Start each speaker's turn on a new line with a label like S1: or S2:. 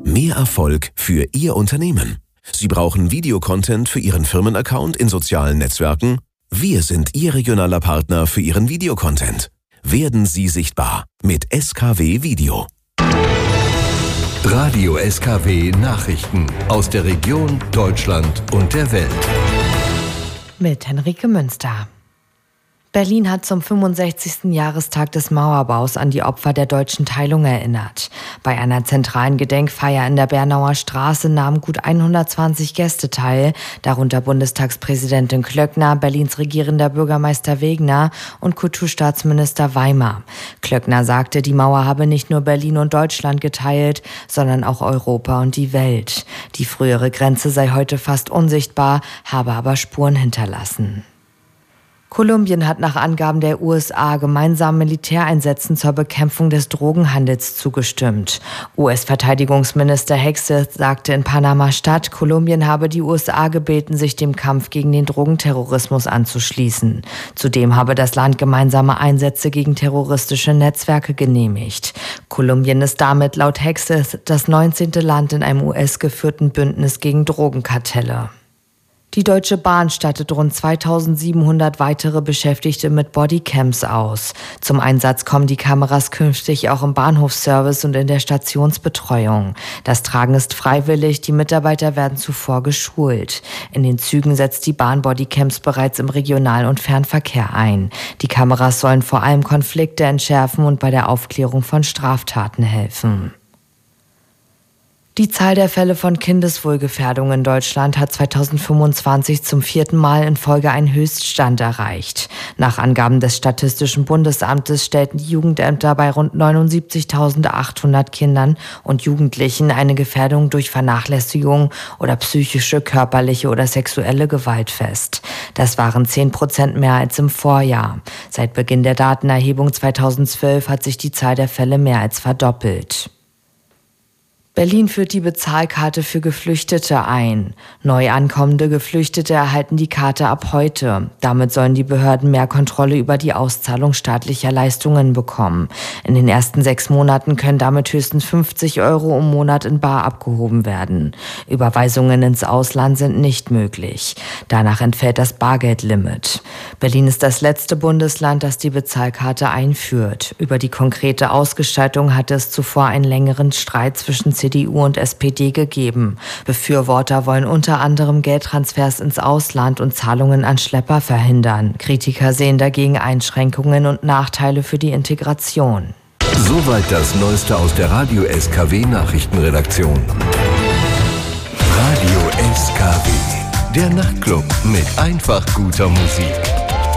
S1: Mehr Erfolg für Ihr Unternehmen. Sie brauchen Videocontent für Ihren Firmenaccount in sozialen Netzwerken? Wir sind Ihr regionaler Partner für Ihren Videocontent. Werden Sie sichtbar mit SKW Video.
S2: Radio SKW Nachrichten aus der Region, Deutschland und der Welt.
S3: Mit Henrike Münster. Berlin hat zum 65. Jahrestag des Mauerbaus an die Opfer der deutschen Teilung erinnert. Bei einer zentralen Gedenkfeier in der Bernauer Straße nahmen gut 120 Gäste teil, darunter Bundestagspräsidentin Klöckner, Berlins regierender Bürgermeister Wegner und Kulturstaatsminister Weimer. Klöckner sagte, die Mauer habe nicht nur Berlin und Deutschland geteilt, sondern auch Europa und die Welt. Die frühere Grenze sei heute fast unsichtbar, habe aber Spuren hinterlassen. Kolumbien hat nach Angaben der USA gemeinsamen Militäreinsätzen zur Bekämpfung des Drogenhandels zugestimmt. US-Verteidigungsminister Hegseth sagte in Panama-Stadt, Kolumbien habe die USA gebeten, sich dem Kampf gegen den Drogenterrorismus anzuschließen. Zudem habe das Land gemeinsame Einsätze gegen terroristische Netzwerke genehmigt. Kolumbien ist damit laut Hegseth das 19. Land in einem US-geführten Bündnis gegen Drogenkartelle. Die Deutsche Bahn stattet rund 2700 weitere Beschäftigte mit Bodycams aus. Zum Einsatz kommen die Kameras künftig auch im Bahnhofsservice und in der Stationsbetreuung. Das Tragen ist freiwillig, die Mitarbeiter werden zuvor geschult. In den Zügen setzt die Bahn Bodycams bereits im Regional- und Fernverkehr ein. Die Kameras sollen vor allem Konflikte entschärfen und bei der Aufklärung von Straftaten helfen. Die Zahl der Fälle von Kindeswohlgefährdung in Deutschland hat 2025 zum 4. Mal in Folge einen Höchststand erreicht. Nach Angaben des Statistischen Bundesamtes stellten die Jugendämter bei rund 79.800 Kindern und Jugendlichen eine Gefährdung durch Vernachlässigung oder psychische, körperliche oder sexuelle Gewalt fest. Das waren 10% mehr als im Vorjahr. Seit Beginn der Datenerhebung 2012 hat sich die Zahl der Fälle mehr als verdoppelt. Berlin führt die Bezahlkarte für Geflüchtete ein. Neu ankommende Geflüchtete erhalten die Karte ab heute. Damit sollen die Behörden mehr Kontrolle über die Auszahlung staatlicher Leistungen bekommen. In den ersten 6 Monaten können damit höchstens 50 € im Monat in bar abgehoben werden. Überweisungen ins Ausland sind nicht möglich. Danach entfällt das Bargeldlimit. Berlin ist das letzte Bundesland, das die Bezahlkarte einführt. Über die konkrete Ausgestaltung hatte es zuvor einen längeren Streit zwischen CDU und SPD gegeben. Befürworter wollen unter anderem Geldtransfers ins Ausland und Zahlungen an Schlepper verhindern. Kritiker sehen dagegen Einschränkungen und Nachteile für die Integration.
S2: Soweit das Neueste aus der Radio SKW Nachrichtenredaktion. Radio SKW, der Nachtclub mit einfach guter Musik.